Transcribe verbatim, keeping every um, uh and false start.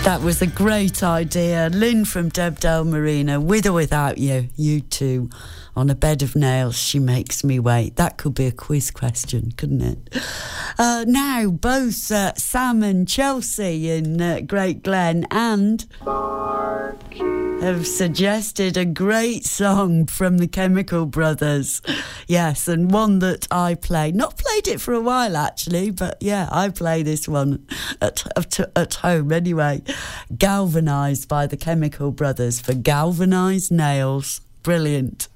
That was a great idea. Lynn from Debdale Marina, with or without you, you two. On a bed of nails, she makes me wait. That could be a quiz question, couldn't it? Uh, now, both uh, Sam and Chelsea in uh, Great Glen and have suggested a great song from the Chemical Brothers. Yes, and one that I played. Not played it for a while, actually, but yeah, I play this one at, at, at home anyway. Galvanised by the Chemical Brothers for Galvanised Nails. Brilliant.